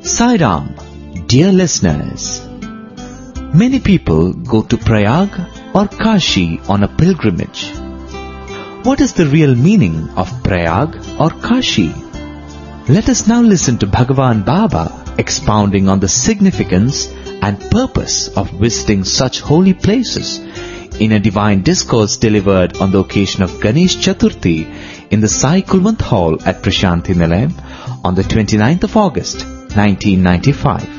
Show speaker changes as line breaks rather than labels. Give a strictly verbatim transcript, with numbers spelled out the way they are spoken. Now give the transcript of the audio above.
Sai Ram, dear listeners. Many people go to Prayag or Kashi on a pilgrimage. What is the real meaning of Prayag or Kashi? Let us now listen to Bhagavan Baba expounding on the significance and purpose of visiting such holy places in a divine discourse delivered on the occasion of Ganesh Chaturthi in the Sai Kulwant Hall at Prashanthi Nilayam on the twenty-ninth of August, nineteen ninety-five.